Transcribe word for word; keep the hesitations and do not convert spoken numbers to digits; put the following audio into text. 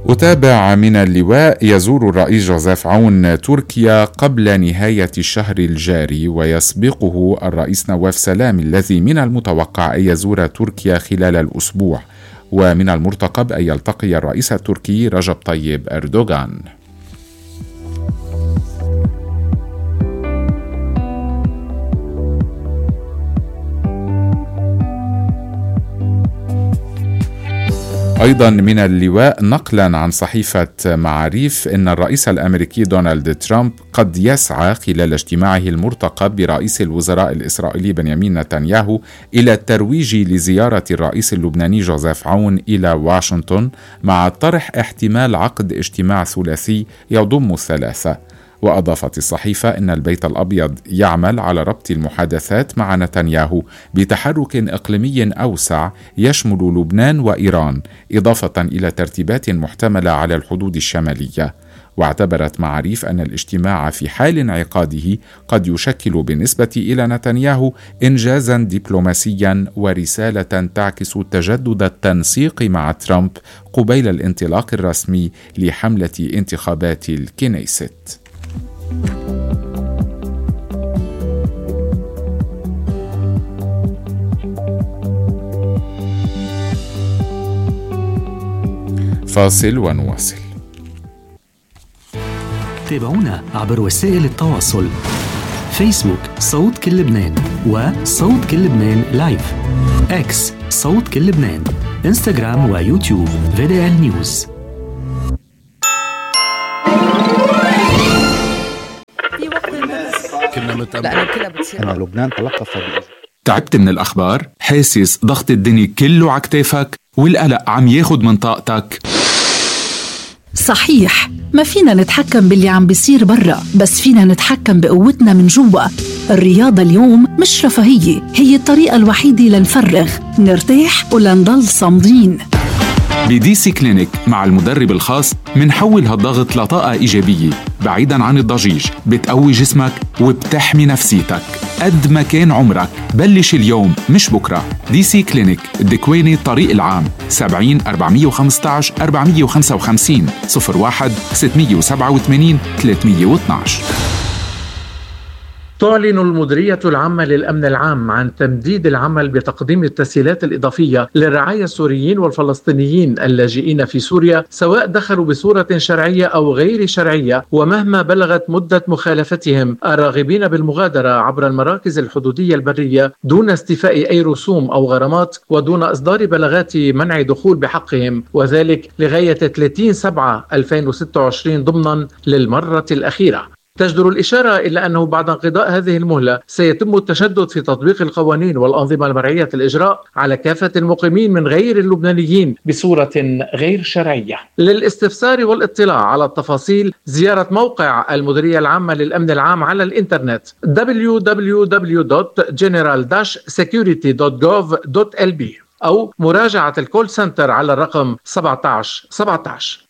أتابع من اللواء. يزور الرئيس جوزيف عون تركيا قبل نهاية الشهر الجاري، ويسبقه الرئيس نواف سلام الذي من المتوقع أن يزور تركيا خلال الأسبوع، ومن المرتقب أن يلتقي الرئيس التركي رجب طيب أردوغان. أيضا من اللواء، نقلا عن صحيفة معاريف، إن الرئيس الأمريكي دونالد ترامب قد يسعى خلال اجتماعه المرتقب برئيس الوزراء الإسرائيلي بنيامين نتنياهو إلى الترويج لزيارة الرئيس اللبناني جوزيف عون إلى واشنطن، مع طرح احتمال عقد اجتماع ثلاثي يضم الثلاثة. وأضافت الصحيفة أن البيت الأبيض يعمل على ربط المحادثات مع نتنياهو بتحرك إقليمي أوسع يشمل لبنان وإيران، إضافة إلى ترتيبات محتملة على الحدود الشمالية. واعتبرت معاريف أن الاجتماع في حال انعقاده قد يشكل بالنسبة إلى نتنياهو إنجازا دبلوماسيا ورسالة تعكس تجدد التنسيق مع ترامب قبيل الانطلاق الرسمي لحملة انتخابات الكنيست. فاصل ونواصل. تابعونا عبر وسائل التواصل: فيسبوك صوت كل لبنان، وصوت كل لبنان لايف، اكس صوت كل لبنان، انستغرام ويوتيوب في دي إل نيوز. أنا لبنان تلقف. تعبت من الأخبار؟ حاسس ضغط الدنيا كله عكتافك والقلق عم ياخد من طاقتك؟ صحيح، ما فينا نتحكم باللي عم بيصير برا، بس فينا نتحكم بقوتنا من جوا. الرياضة اليوم مش رفاهية، هي الطريقة الوحيدة لنفرغ، نرتاح ولنضل صامدين. بدي سي كلينيك مع المدرب الخاص منحول هالضغط لطاقة إيجابية بعيداً عن الضجيج، بتقوي جسمك وبتحمي نفسيتك. قد ما كان عمرك بلش اليوم مش بكرة. دي سي كلينيك، الدكواني الطريق العام، سبعين أربعمية وخمستعش أربعمية وخمسة وخمسين صفر واحد ستمية وسبعة وثمانين ثلاثمية واثناعش. تعلن المديرية العامة للأمن العام عن تمديد العمل بتقديم التسهيلات الإضافية للرعاية السوريين والفلسطينيين اللاجئين في سوريا، سواء دخلوا بصورة شرعية أو غير شرعية، ومهما بلغت مدة مخالفتهم، الراغبين بالمغادرة عبر المراكز الحدودية البرية دون استيفاء أي رسوم أو غرامات، ودون إصدار بلاغات منع دخول بحقهم، وذلك لغاية ثلاثين سبعة ألفين وستة وعشرين ضمنا للمرة الأخيرة. تجدر الإشارة إلى أنه بعد انقضاء هذه المهلة سيتم التشدد في تطبيق القوانين والأنظمة المرعية الإجراء على كافة المقيمين من غير اللبنانيين بصورة غير شرعية. للاستفسار والاطلاع على التفاصيل، زيارة موقع المديرية العامة للأمن العام على الإنترنت دبليو دبليو دبليو دوت جنرال داش سيكيورتي دوت جوف دوت إل بي، أو مراجعة الكول سنتر على الرقم سبعة عشر سبعة عشر.